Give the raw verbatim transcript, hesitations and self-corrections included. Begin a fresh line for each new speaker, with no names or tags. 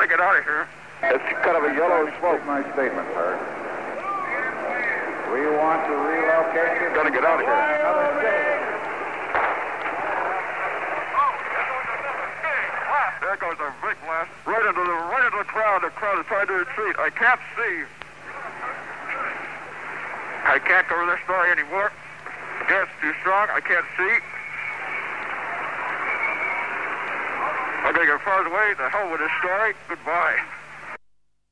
get out of here.
It's kind of a yellow smoke.
My statement, sir. We want to relocate you.
Gotta get out of here.
There goes a big blast. Right into the right into the crowd. The crowd is trying to retreat. I can't see. I can't cover this story anymore. The gas is too strong. I can't see. I'm going to get far away. The hell with this story. Goodbye.